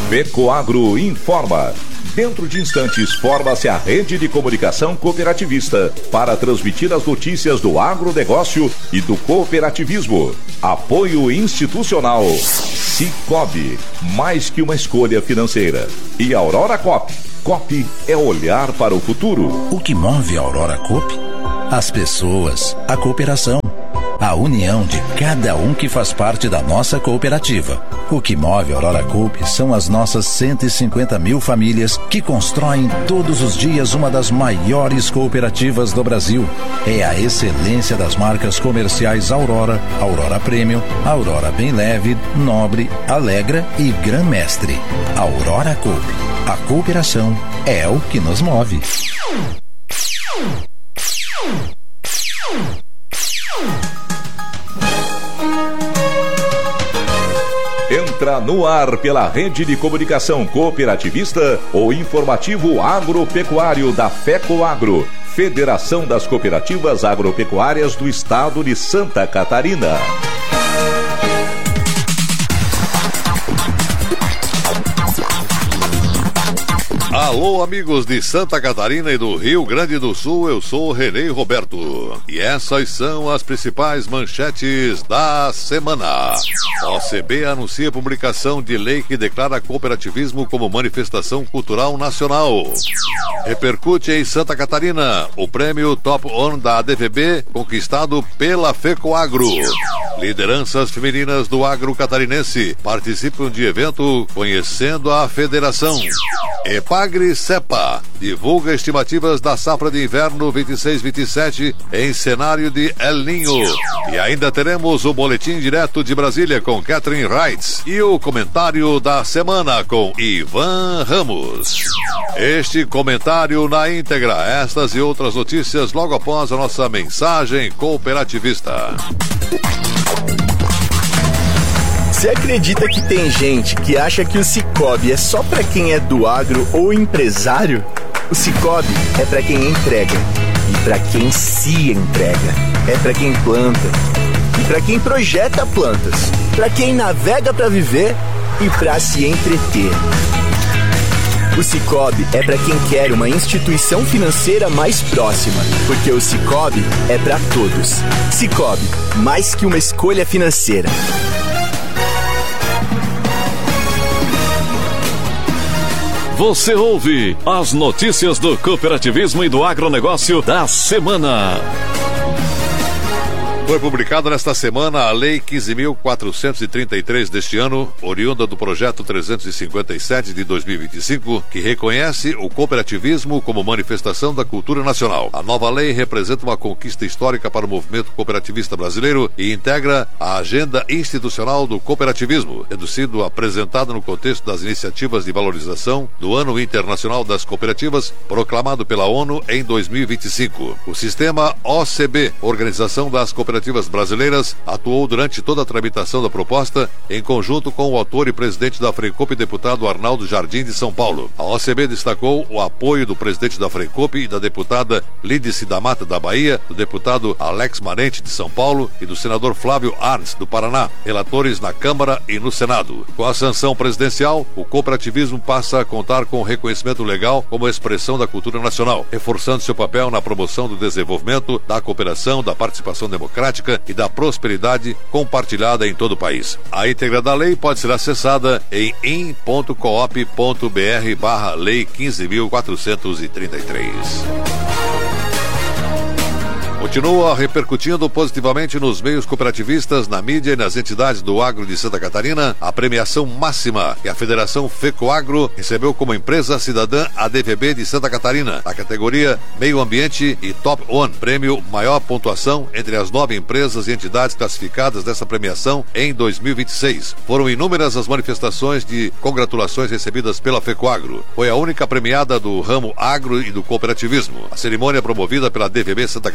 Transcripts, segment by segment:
FECOAGRO informa. Dentro de instantes, forma-se a rede de comunicação cooperativista para transmitir as notícias do agronegócio e do cooperativismo. Apoio institucional. Cicobi, mais que uma escolha financeira. E Aurora Coop. Coop é olhar para o futuro. O que move a Aurora Coop? As pessoas, a cooperação, a união de cada um que faz parte da nossa cooperativa. O que move a Aurora Coop são as nossas 150 mil famílias que constroem todos os dias uma das maiores cooperativas do Brasil. É a excelência das marcas comerciais Aurora, Aurora Premium, Aurora Bem Leve, Nobre, Alegra e Gran Mestre. Aurora Coop. A cooperação é o que nos move. Entra no ar pela rede de comunicação cooperativista o informativo agropecuário da FECOAGRO, Federação das Cooperativas Agropecuárias do Estado de Santa Catarina. Alô, amigos de Santa Catarina e do Rio Grande do Sul, eu sou Renê Roberto. E essas são as principais manchetes da semana. A OCB anuncia a publicação de lei que declara cooperativismo como manifestação cultural nacional. Repercute em Santa Catarina o prêmio Top On da ADVB, conquistado pela FECOAGRO. Lideranças femininas do agro catarinense participam de evento conhecendo a federação. Epagri-Cepa divulga estimativas da safra de inverno 26-27 em cenário de El Niño. E ainda teremos o boletim direto de Brasília com Catherine Reitz e o comentário da semana com Ivan Ramos. Este comentário na íntegra, estas e outras notícias logo após a nossa mensagem cooperativista. Você acredita que tem gente que acha que o Cicobi é só pra quem é do agro ou empresário? O Cicobi é pra quem entrega e pra quem se entrega. É pra quem planta e pra quem projeta plantas. Pra quem navega pra viver e pra se entreter. O Cicobi é pra quem quer uma instituição financeira mais próxima, porque o Cicobi é pra todos. Cicobi, mais que uma escolha financeira. Você ouve as notícias do cooperativismo e do agronegócio da semana. Foi publicada nesta semana a Lei 15.433 deste ano, oriunda do Projeto 357 de 2025, que reconhece o cooperativismo como manifestação da cultura nacional. A nova lei representa uma conquista histórica para o movimento cooperativista brasileiro e integra a agenda institucional do cooperativismo, tendo sido apresentada no contexto das iniciativas de valorização do Ano Internacional das Cooperativas, proclamado pela ONU em 2025. O sistema OCB, Organização das Cooperativas Brasileiras, atuou durante toda a tramitação da proposta, em conjunto com o autor e presidente da FRECOOP, deputado Arnaldo Jardim, de São Paulo. A OCB destacou o apoio do presidente da FRECOOP e da deputada Lídice da Mata, da Bahia, do deputado Alex Manente, de São Paulo, e do senador Flávio Arns, do Paraná, relatores na Câmara e no Senado. Com a sanção presidencial, o cooperativismo passa a contar com o reconhecimento legal como expressão da cultura nacional, reforçando seu papel na promoção do desenvolvimento, da cooperação, da participação democrática e da prosperidade compartilhada em todo o país. A íntegra da lei pode ser acessada em in.coop.br/lei 15.433. Continua repercutindo positivamente nos meios cooperativistas, na mídia e nas entidades do agro de Santa Catarina a premiação máxima que a Federação FECOAGRO recebeu como empresa cidadã ADVB de Santa Catarina, na categoria Meio Ambiente e Top One, prêmio maior pontuação entre as 9 empresas e entidades classificadas dessa premiação em 2026. Foram inúmeras as manifestações de congratulações recebidas pela FECOAGRO. Foi a única premiada do ramo agro e do cooperativismo. A cerimônia promovida pela ADVB Santa Catarina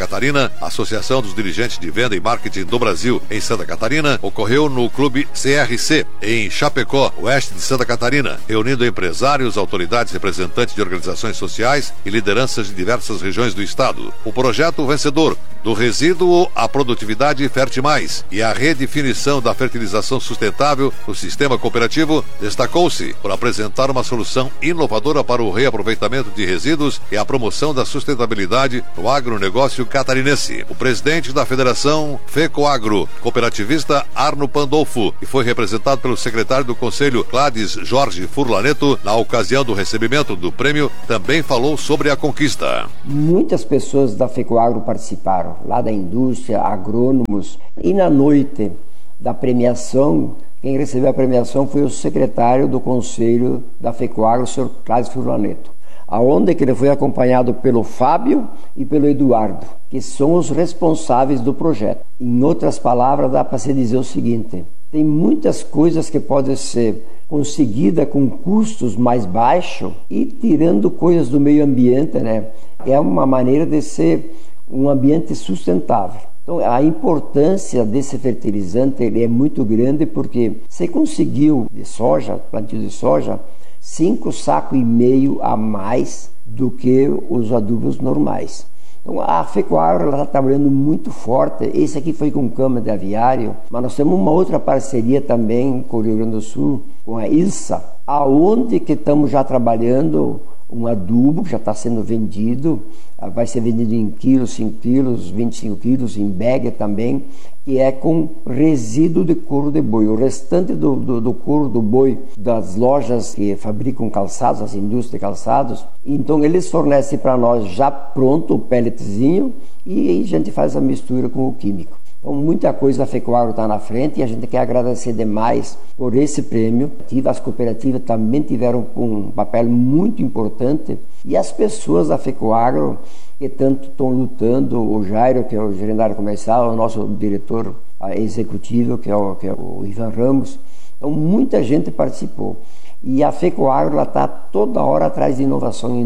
Catarina, Associação dos Dirigentes de Venda e Marketing do Brasil em Santa Catarina, ocorreu no Clube CRC, em Chapecó, oeste de Santa Catarina, reunindo empresários, autoridades, representantes de organizações sociais e lideranças de diversas regiões do estado. O projeto vencedor do resíduo à produtividade Fertimais e a redefinição da fertilização sustentável no sistema cooperativo destacou-se por apresentar uma solução inovadora para o reaproveitamento de resíduos e a promoção da sustentabilidade no agronegócio catarinense. O presidente da Federação FECOAGRO, cooperativista Arno Pandolfo, que foi representado pelo secretário do Conselho Cláudio Jorge Furlaneto, na ocasião do recebimento do prêmio, também falou sobre a conquista. Muitas pessoas da FECOAGRO participaram, lá da indústria, agrônomos, e na noite da premiação, quem recebeu a premiação foi o secretário do Conselho da FECOAGRO, o senhor Cláudio Furlaneto, aonde que ele foi acompanhado pelo Fábio e pelo Eduardo, que são os responsáveis do projeto. Em outras palavras, dá para se dizer o seguinte: tem muitas coisas que podem ser conseguidas com custos mais baixos e tirando coisas do meio ambiente, né? É uma maneira de ser um ambiente sustentável. Então, a importância desse fertilizante ele é muito grande, porque você conseguiu de soja, plantio de soja, 5,5 sacos a mais do que os adubos normais. Então, a FECOAGRO está trabalhando muito forte. Esse aqui foi com cama de aviário, mas nós temos uma outra parceria também com o Rio Grande do Sul, com a ILSA, aonde que estamos já trabalhando um adubo que já está sendo vendido, vai ser vendido em quilos, 5 quilos, 25 quilos, em bag também, que é com resíduo de couro de boi. O restante do couro do boi das lojas que fabricam calçados, as indústrias de calçados, então eles fornecem para nós já pronto o pelletzinho e aí a gente faz a mistura com o químico. Então, muita coisa da FECOAGRO está na frente e a gente quer agradecer demais por esse prêmio. As cooperativas também tiveram um papel muito importante e as pessoas da FECOAGRO que tanto estão lutando, o Jairo, que é o gerente comercial, o nosso diretor executivo, que é o Ivan Ramos. Então, muita gente participou. E a FECOAGRO está toda hora atrás de inovação.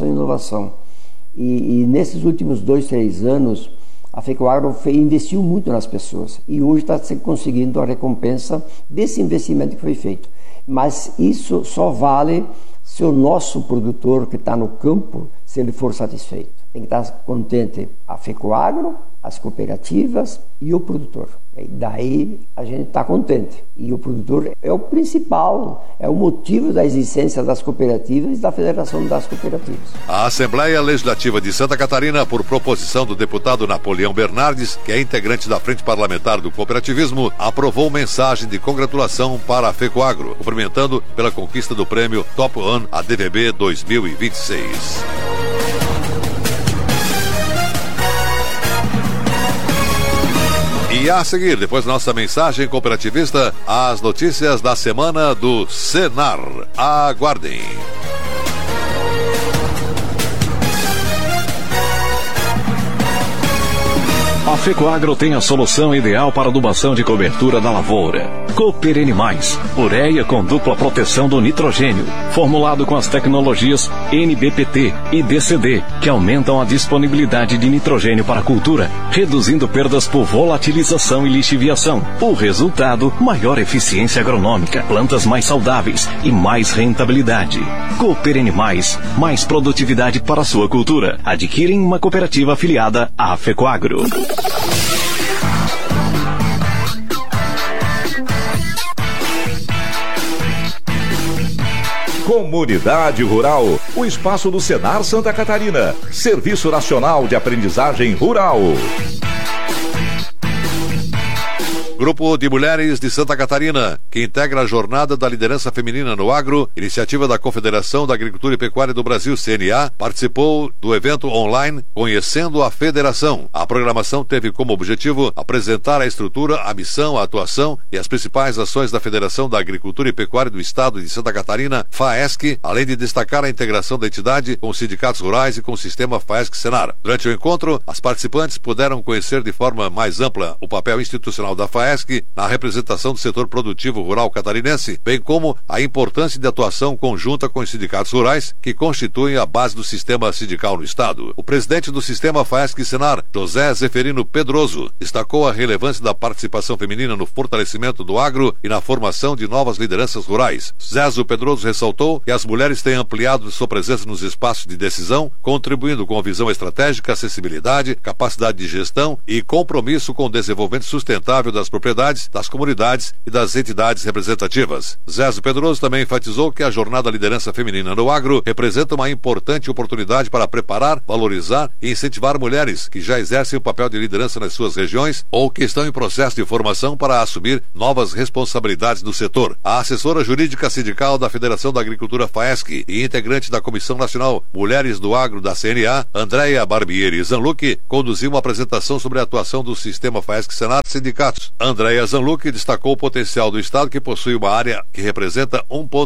E nesses últimos 2-3 anos, a FECOAGRO investiu muito nas pessoas e hoje está conseguindo a recompensa desse investimento que foi feito. Mas isso só vale se o nosso produtor que está no campo, se ele for satisfeito. Tem que estar contente a FECOAGRO, as cooperativas e o produtor. E daí a gente está contente. E o produtor é o principal, é o motivo da existência das cooperativas e da Federação das Cooperativas. A Assembleia Legislativa de Santa Catarina, por proposição do deputado Napoleão Bernardes, que é integrante da Frente Parlamentar do Cooperativismo, aprovou mensagem de congratulação para a FECOAGRO, cumprimentando pela conquista do prêmio Top One ADVB 2026. E a seguir, depois da nossa mensagem cooperativista, as notícias da semana do Senar. Aguardem. A FECOAGRO tem a solução ideal para adubação de cobertura da lavoura. Cooper Animais, ureia com dupla proteção do nitrogênio, formulado com as tecnologias NBPT e DCD, que aumentam a disponibilidade de nitrogênio para a cultura, reduzindo perdas por volatilização e lixiviação. O resultado, maior eficiência agronômica, plantas mais saudáveis e mais rentabilidade. Cooper Animais, mais produtividade para a sua cultura. Adquire em uma cooperativa afiliada à FECOAGRO. Comunidade Rural, o espaço do Senar Santa Catarina, Serviço Nacional de Aprendizagem Rural. Grupo de Mulheres de Santa Catarina, que integra a Jornada da Liderança Feminina no Agro, iniciativa da Confederação da Agricultura e Pecuária do Brasil, CNA, participou do evento online Conhecendo a Federação. A programação teve como objetivo apresentar a estrutura, a missão, a atuação e as principais ações da Federação da Agricultura e Pecuária do Estado de Santa Catarina, FAESC, além de destacar a integração da entidade com os sindicatos rurais e com o sistema FAESC-Senar. Durante o encontro, as participantes puderam conhecer de forma mais ampla o papel institucional da FAESC FAESC na representação do setor produtivo rural catarinense, bem como a importância de atuação conjunta com os sindicatos rurais que constituem a base do sistema sindical no Estado. O presidente do sistema FAESC-Senar, José Zeferino Pedroso, destacou a relevância da participação feminina no fortalecimento do agro e na formação de novas lideranças rurais. Zezo Pedroso ressaltou que as mulheres têm ampliado sua presença nos espaços de decisão, contribuindo com visão estratégica, acessibilidade, capacidade de gestão e compromisso com o desenvolvimento sustentável das propriedades, das comunidades e das entidades representativas. Zezo Pedroso também enfatizou que a jornada Liderança Feminina no Agro representa uma importante oportunidade para preparar, valorizar e incentivar mulheres que já exercem o papel de liderança nas suas regiões ou que estão em processo de formação para assumir novas responsabilidades no setor. A assessora jurídica sindical da Federação da Agricultura FAESC e integrante da Comissão Nacional Mulheres do Agro da CNA, Andréia Barbieri Zanlucchi, conduziu uma apresentação sobre a atuação do sistema FAESC-Senar Sindicatos. Andréia Zanlucchi destacou o potencial do Estado, que possui uma área que representa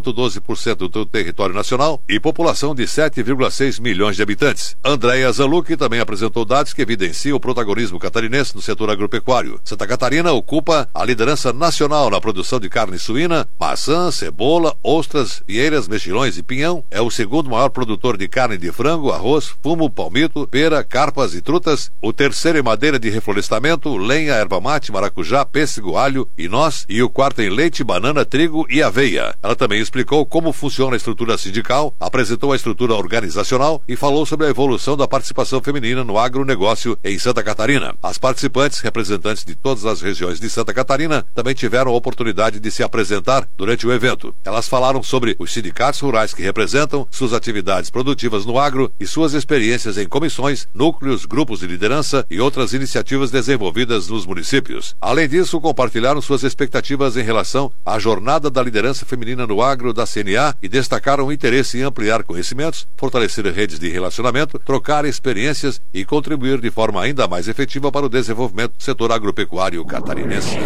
1,12% do território nacional e população de 7,6 milhões de habitantes. Andréia Zanlucchi também apresentou dados que evidenciam o protagonismo catarinense no setor agropecuário. Santa Catarina ocupa a liderança nacional na produção de carne suína, maçã, cebola, ostras, vieiras, mexilhões e pinhão. É o segundo maior produtor de carne de frango, arroz, fumo, palmito, pera, carpas e trutas. O terceiro em madeira de reflorestamento, lenha, erva mate, maracujá, pêssego, alho e noz. E o quarto em leite, banana, trigo e aveia. Ela também explicou como funciona a estrutura sindical, apresentou a estrutura organizacional e falou sobre a evolução da participação feminina no agronegócio em Santa Catarina. As participantes, representantes de todas as regiões de Santa Catarina, também tiveram a oportunidade de se apresentar durante o evento. Elas falaram sobre os sindicatos rurais que representam, suas atividades produtivas no agro e suas experiências em comissões, núcleos, grupos de liderança e outras iniciativas desenvolvidas nos municípios. Além disso, compartilharam suas expectativas em relação à jornada da liderança feminina no agro da CNA e destacaram o interesse em ampliar conhecimentos, fortalecer redes de relacionamento, trocar experiências e contribuir de forma ainda mais efetiva para o desenvolvimento do setor agropecuário catarinense.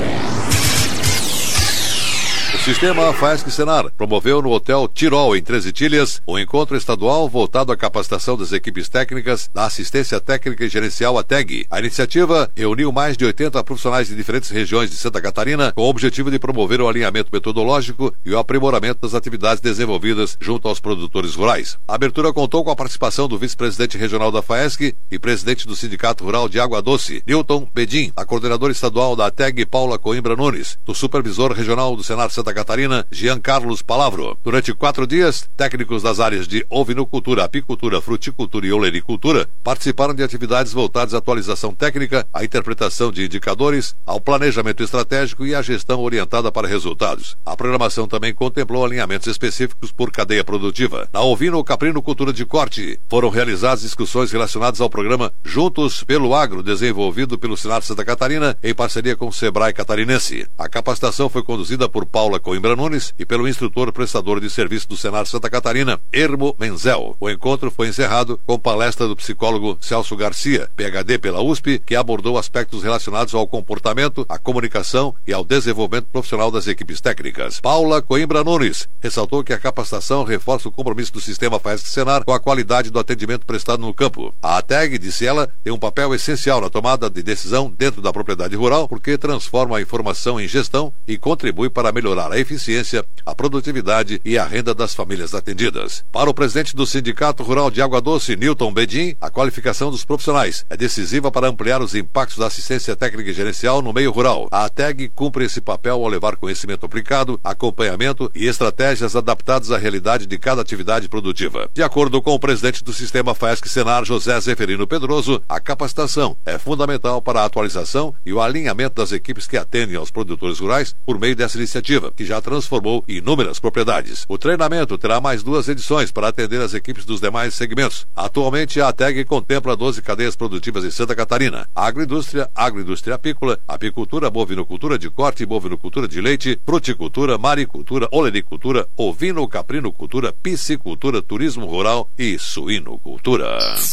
O sistema FAESC-Senar promoveu no Hotel Tirol, em Três Itilhas, um encontro estadual voltado à capacitação das equipes técnicas da Assistência Técnica e Gerencial ATEG. A iniciativa reuniu mais de 80 profissionais de diferentes regiões de Santa Catarina com o objetivo de promover o alinhamento metodológico e o aprimoramento das atividades desenvolvidas junto aos produtores rurais. A abertura contou com a participação do vice-presidente regional da FAESC e presidente do Sindicato Rural de Água Doce, Newton Bedin, a coordenadora estadual da ATEG, Paula Coimbra Nunes, do supervisor regional do Senar Santa Catarina, Jean Carlos Palavro. Durante 4 dias, técnicos das áreas de ovinocultura, apicultura, fruticultura e olericultura participaram de atividades voltadas à atualização técnica, à interpretação de indicadores, ao planejamento estratégico e à gestão orientada para resultados. A programação também contemplou alinhamentos específicos por cadeia produtiva. Na ovino-caprino-cultura de corte, foram realizadas discussões relacionadas ao programa Juntos pelo Agro, desenvolvido pelo Senar Santa Catarina em parceria com o Sebrae Catarinense. A capacitação foi conduzida por Paula Coimbra Nunes e pelo instrutor prestador de serviço do Senar Santa Catarina, Ermo Menzel. O encontro foi encerrado com palestra do psicólogo Celso Garcia, PhD pela USP, que abordou aspectos relacionados ao comportamento, à comunicação e ao desenvolvimento profissional das equipes técnicas. Paula Coimbra Nunes ressaltou que a capacitação reforça o compromisso do sistema FAESC-Senar com a qualidade do atendimento prestado no campo. A ATEG, disse ela, tem um papel essencial na tomada de decisão dentro da propriedade rural, porque transforma a informação em gestão e contribui para melhorar a eficiência, a produtividade e a renda das famílias atendidas. Para o presidente do Sindicato Rural de Água Doce, Newton Bedin, a qualificação dos profissionais é decisiva para ampliar os impactos da assistência técnica e gerencial no meio rural. A ATEG cumpre esse papel ao levar conhecimento aplicado, acompanhamento e estratégias adaptadas à realidade de cada atividade produtiva. De acordo com o presidente do sistema FAESC-Senar, José Zeferino Pedroso, a capacitação é fundamental para a atualização e o alinhamento das equipes que atendem aos produtores rurais por meio dessa iniciativa, que já transformou inúmeras propriedades. O treinamento terá mais 2 edições para atender as equipes dos demais segmentos. Atualmente, a ATEG contempla 12 cadeias produtivas em Santa Catarina: agroindústria, agroindústria apícola, apicultura, bovinocultura de corte, bovinocultura de leite, fruticultura, maricultura, olericultura, ovino-caprinocultura, piscicultura, turismo rural e suinocultura.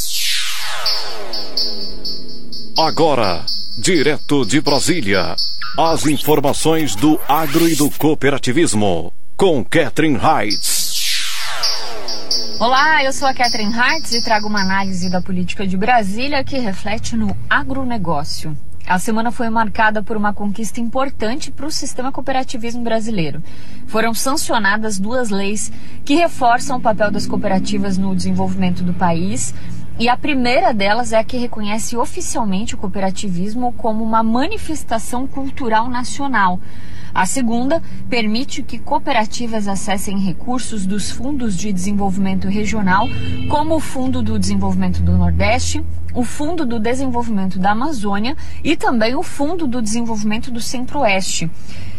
Agora, direto de Brasília, as informações do agro e do cooperativismo, com Catherine Heitz. Olá, eu sou a Catherine Heitz e trago uma análise da política de Brasília que reflete no agronegócio. A semana foi marcada por uma conquista importante para o sistema cooperativismo brasileiro. Foram sancionadas 2 leis que reforçam o papel das cooperativas no desenvolvimento do país. E a primeira delas é a que reconhece oficialmente o cooperativismo como uma manifestação cultural nacional. A segunda permite que cooperativas acessem recursos dos fundos de desenvolvimento regional, como o Fundo do Desenvolvimento do Nordeste, o Fundo do Desenvolvimento da Amazônia e também o Fundo do Desenvolvimento do Centro-Oeste.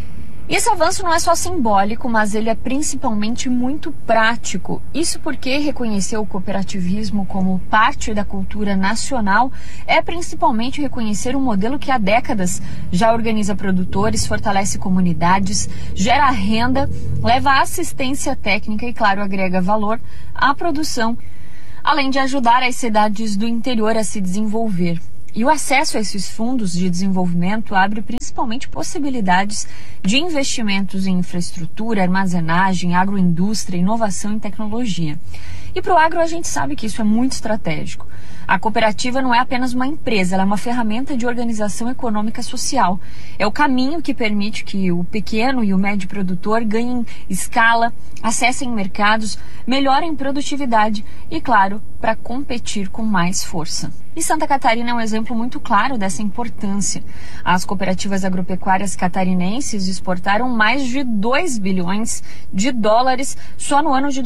Esse avanço não é só simbólico, mas ele é principalmente muito prático. Isso porque reconhecer o cooperativismo como parte da cultura nacional é principalmente reconhecer um modelo que há décadas já organiza produtores, fortalece comunidades, gera renda, leva assistência técnica e, claro, agrega valor à produção, além de ajudar as cidades do interior a se desenvolver. E o acesso a esses fundos de desenvolvimento abre principalmente possibilidades de investimentos em infraestrutura, armazenagem, agroindústria, inovação e tecnologia. E para o agro a gente sabe que isso é muito estratégico. A cooperativa não é apenas uma empresa, ela é uma ferramenta de organização econômica social. É o caminho que permite que o pequeno e o médio produtor ganhem escala, acessem mercados, melhorem produtividade e, claro, para competir com mais força. E Santa Catarina é um exemplo muito claro dessa importância. As cooperativas agropecuárias catarinenses exportaram mais de 2 bilhões de dólares só no ano de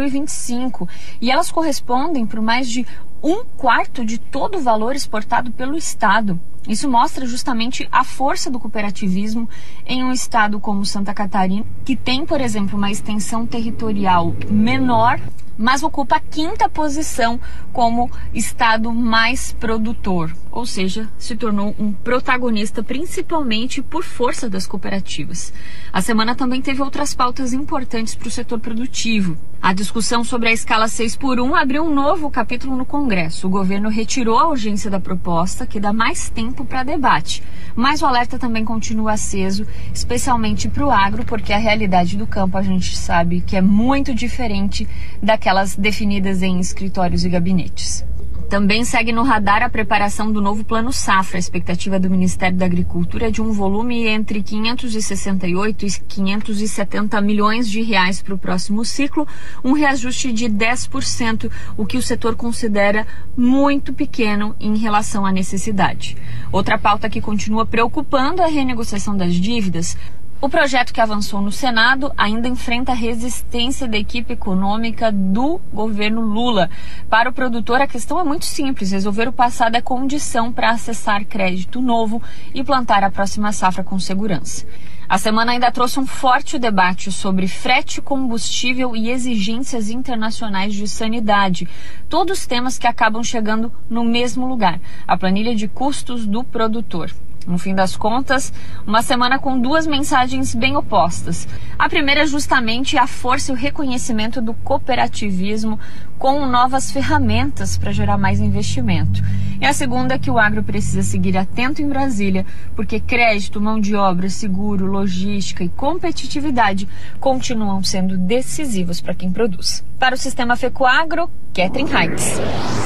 2025. E elas correspondem por mais de 1/4 de todo o valor exportado pelo Estado. Isso mostra justamente a força do cooperativismo em um estado como Santa Catarina, que tem, por exemplo, uma extensão territorial menor, mas ocupa a 5ª posição como estado mais produtor, ou seja, se tornou um protagonista principalmente por força das cooperativas. A semana também teve outras pautas importantes para o setor produtivo. A discussão sobre a escala 6x1 abriu um novo capítulo no Congresso. O governo retirou a urgência da proposta, que dá mais tempo para debate, mas o alerta também continua aceso, especialmente para o agro, porque a realidade do campo a gente sabe que é muito diferente daquelas definidas em escritórios e gabinetes. Também segue no radar a preparação do novo Plano Safra. A expectativa do Ministério da Agricultura é de um volume entre 568 e 570 milhões de reais para o próximo ciclo, um reajuste de 10%, o que o setor considera muito pequeno em relação à necessidade. Outra pauta que continua preocupando é a renegociação das dívidas. O projeto, que avançou no Senado, ainda enfrenta a resistência da equipe econômica do governo Lula. Para o produtor, a questão é muito simples: resolver o passado é condição para acessar crédito novo e plantar a próxima safra com segurança. A semana ainda trouxe um forte debate sobre frete, combustível e exigências internacionais de sanidade. Todos temas que acabam chegando no mesmo lugar: a planilha de custos do produtor. No fim das contas, uma semana com 2 mensagens bem opostas. A primeira é justamente a força e o reconhecimento do cooperativismo com novas ferramentas para gerar mais investimento. E a segunda é que o agro precisa seguir atento em Brasília, porque crédito, mão de obra, seguro, logística e competitividade continuam sendo decisivos para quem produz. Para o Sistema FECOAGRO, Catherine Heinz.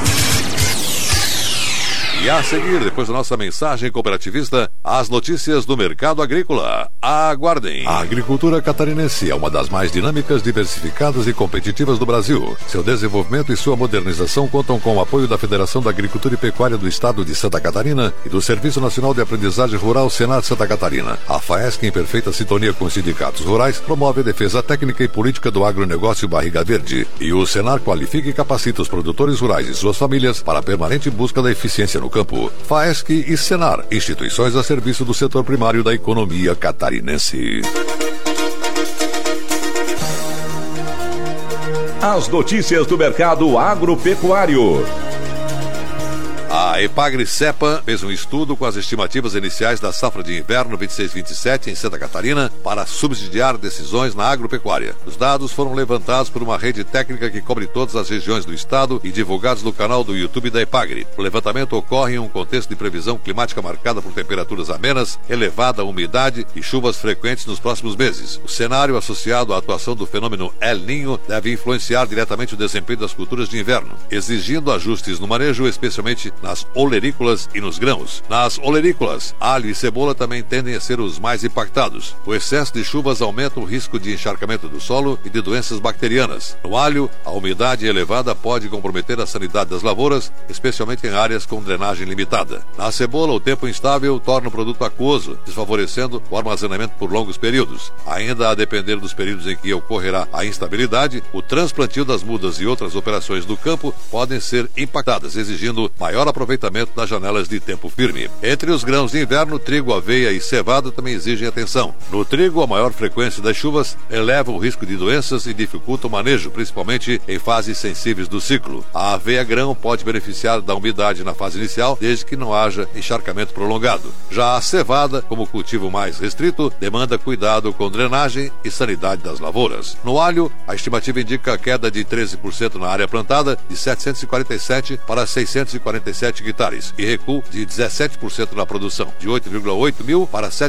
E a seguir, depois da nossa mensagem cooperativista, as notícias do mercado agrícola. Aguardem. A agricultura catarinense é uma das mais dinâmicas, diversificadas e competitivas do Brasil. Seu desenvolvimento e sua modernização contam com o apoio da Federação da Agricultura e Pecuária do Estado de Santa Catarina e do Serviço Nacional de Aprendizagem Rural Senar Santa Catarina. A FAESC, em perfeita sintonia com os sindicatos rurais, promove a defesa técnica e política do agronegócio Barriga Verde. E o Senar qualifica e capacita os produtores rurais e suas famílias para a permanente busca da eficiência no campo. FAESC e Senar, instituições a serviço do setor primário da economia catarinense. As notícias do mercado agropecuário. A Epagri-Cepa fez um estudo com as estimativas iniciais da safra de inverno 26-27 em Santa Catarina para subsidiar decisões na agropecuária. Os dados foram levantados por uma rede técnica que cobre todas as regiões do estado e divulgados no canal do YouTube da Epagri. O levantamento ocorre em um contexto de previsão climática marcada por temperaturas amenas, elevada umidade e chuvas frequentes nos próximos meses. O cenário associado à atuação do fenômeno El Niño deve influenciar diretamente o desempenho das culturas de inverno, exigindo ajustes no manejo, especialmente nas olerícolas e nos grãos. Nas olerícolas, alho e cebola também tendem a ser os mais impactados. O excesso de chuvas aumenta o risco de encharcamento do solo e de doenças bacterianas. No alho, a umidade elevada pode comprometer a sanidade das lavouras, especialmente em áreas com drenagem limitada. Na cebola, o tempo instável torna o produto aquoso, desfavorecendo o armazenamento por longos períodos. Ainda a depender dos períodos em que ocorrerá a instabilidade, o transplantio das mudas e outras operações do campo podem ser impactadas, exigindo maior aproveitamento das janelas de tempo firme. Entre os grãos de inverno, trigo, aveia e cevada também exigem atenção. No trigo, a maior frequência das chuvas eleva o risco de doenças e dificulta o manejo, principalmente em fases sensíveis do ciclo. A aveia grão pode beneficiar da umidade na fase inicial, desde que não haja encharcamento prolongado. Já a cevada, como cultivo mais restrito, demanda cuidado com drenagem e sanidade das lavouras. No alho, a estimativa indica queda de 13% na área plantada, de 747 para 647 hectares, e recuo de 17% na produção, de 8,8 mil para 7